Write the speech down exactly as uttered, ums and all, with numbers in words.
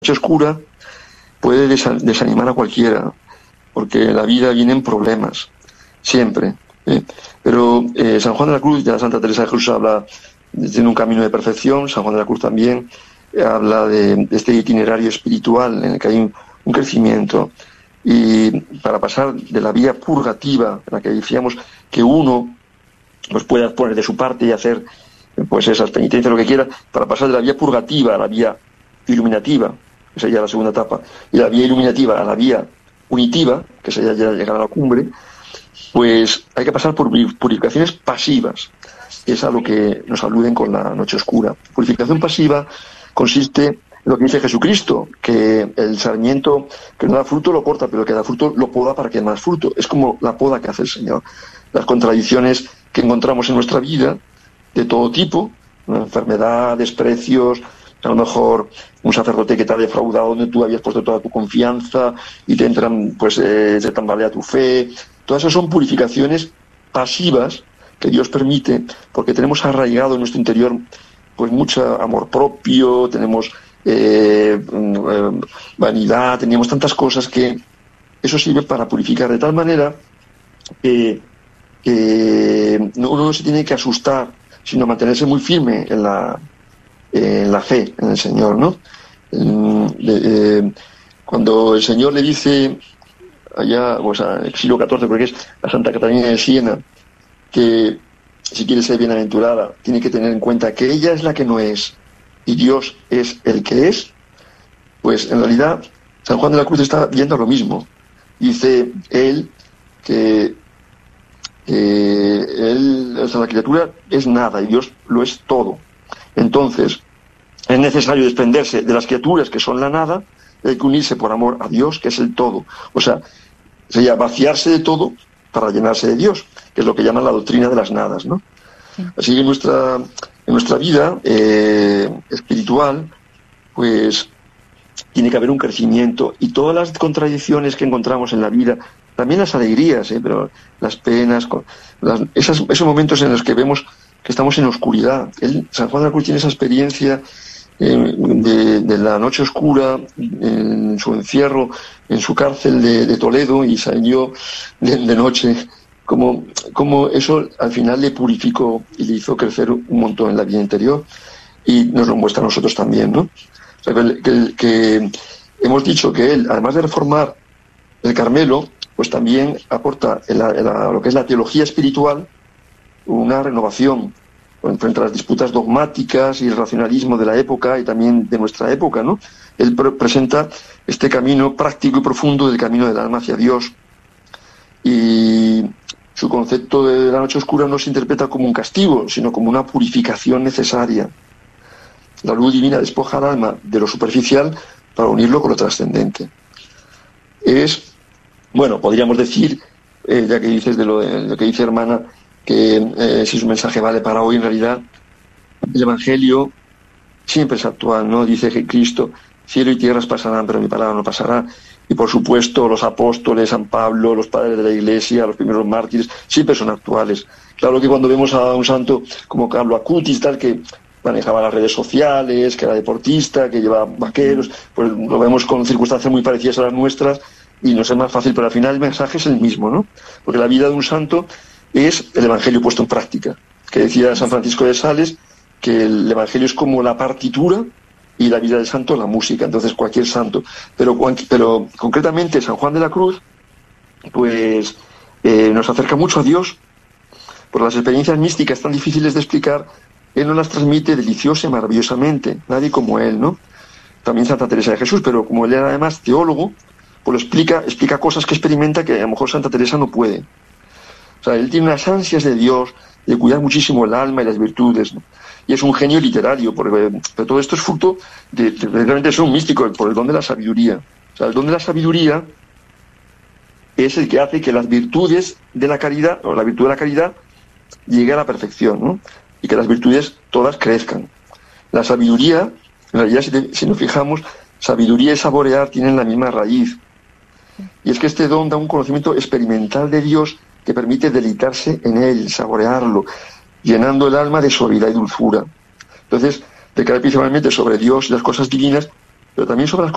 noche oscura puede desanimar a cualquiera, porque la vida viene en problemas, siempre. ¿eh? Pero eh, San Juan de la Cruz, ya Santa Teresa de Jesús habla de un camino de perfección, San Juan de la Cruz también eh, habla de, de este itinerario espiritual en el que hay un, un crecimiento. Y para pasar de la vía purgativa, en la que decíamos que uno pues pueda poner de su parte y hacer pues esas penitencias, lo que quiera, para pasar de la vía purgativa a la vía iluminativa, que sería la segunda etapa, y la vía iluminativa a la vía unitiva, que sería ya llegar a la cumbre, pues hay que pasar por purificaciones pasivas. Es a lo que nos aluden con la noche oscura. Purificación pasiva consiste en lo que dice Jesucristo, que el sarmiento que no da fruto lo corta, pero el que da fruto lo poda para que dé más fruto. Es como la poda que hace el Señor. Las contradicciones que encontramos en nuestra vida, de todo tipo, una enfermedad, desprecios, a lo mejor un sacerdote que te ha defraudado donde tú habías puesto toda tu confianza y te entran, pues eh, se tambalea tu fe. Todas esas son purificaciones pasivas que Dios permite, porque tenemos arraigado en nuestro interior pues mucho amor propio, tenemos eh, eh, vanidad, tenemos tantas cosas que eso sirve para purificar de tal manera que, que uno no se tiene que asustar, sino mantenerse muy firme en la, en la fe, en el Señor, ¿no? En, eh, cuando el Señor le dice allá, o sea, el siglo catorce, porque es a Santa Catalina de Siena, que si quiere ser bienaventurada, tiene que tener en cuenta que ella es la que no es y Dios es el que es, pues en realidad San Juan de la Cruz está viendo lo mismo. Dice él que, que él, o sea, la criatura es nada y Dios lo es todo. Entonces, es necesario desprenderse de las criaturas que son la nada y hay que unirse por amor a Dios, que es el todo. O sea, sería vaciarse de todo para llenarse de Dios, que es lo que llaman la doctrina de las nadas, ¿no? Sí. Así que en nuestra, en nuestra vida eh, espiritual, pues tiene que haber un crecimiento y todas las contradicciones que encontramos en la vida, también las alegrías, ¿eh? Pero las penas, las, esas, esos momentos en los que vemos que estamos en oscuridad. Él, San Juan de la Cruz tiene esa experiencia eh, de, de la noche oscura, en su encierro, en su cárcel de, de Toledo, y salió de, de noche, como, como eso al final le purificó y le hizo crecer un montón en la vida interior, y nos lo muestra a nosotros también, ¿no? O sea, que, que, que hemos dicho que él, además de reformar el Carmelo, pues también aporta en la, en la, lo que es la teología espiritual una renovación frente a las disputas dogmáticas y el racionalismo de la época y también de nuestra época, ¿no? Él pre- presenta este camino práctico y profundo del camino del alma hacia Dios, y su concepto de la noche oscura no se interpreta como un castigo, sino como una purificación necesaria. La luz divina despoja al alma de lo superficial para unirlo con lo trascendente. Es, bueno, podríamos decir, eh, ya que dices de lo, de lo que dice hermana, que eh, si su mensaje vale para hoy, en realidad el Evangelio siempre es actual, ¿no? Dice que Cristo, cielo y tierras pasarán, pero mi palabra no pasará. Y por supuesto los apóstoles, San Pablo, los padres de la Iglesia, los primeros mártires, siempre son actuales. Claro que cuando vemos a un santo como Carlo Acutis, tal, que manejaba las redes sociales, que era deportista, que llevaba vaqueros, pues lo vemos con circunstancias muy parecidas a las nuestras y nos es más fácil, pero al final el mensaje es el mismo, ¿no? Porque la vida de un santo es el Evangelio puesto en práctica, que decía San Francisco de Sales que el Evangelio es como la partitura y la vida del santo la música, entonces cualquier santo, pero, pero concretamente San Juan de la Cruz pues eh, nos acerca mucho a Dios, por las experiencias místicas tan difíciles de explicar, él nos las transmite deliciosa y maravillosamente, nadie como él, ¿no? También Santa Teresa de Jesús, pero como él era además teólogo, pues lo explica, explica cosas que experimenta que a lo mejor Santa Teresa no puede. O sea, él tiene unas ansias de Dios, de cuidar muchísimo el alma y las virtudes, ¿no? Y es un genio literario, porque, pero todo esto es fruto de, de, de realmente ser un místico, por el don de la sabiduría. O sea, el don de la sabiduría es el que hace que las virtudes de la caridad, o la virtud de la caridad, llegue a la perfección, ¿no? Y que las virtudes todas crezcan. La sabiduría, en realidad, si, te, si nos fijamos, sabiduría y saborear tienen la misma raíz. Y es que este don da un conocimiento experimental de Dios que permite deleitarse en él, saborearlo, llenando el alma de suavidad y dulzura. Entonces, recae principalmente sobre Dios y las cosas divinas, pero también sobre las